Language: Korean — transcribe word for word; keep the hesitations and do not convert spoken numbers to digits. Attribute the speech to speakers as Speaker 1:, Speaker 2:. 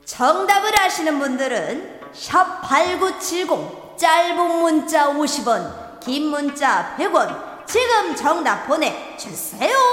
Speaker 1: 정답을 아시는 분들은 샵 팔구칠공, 짧은 문자 오십 원, 긴 문자 백 원, 지금 정답 보내주세요.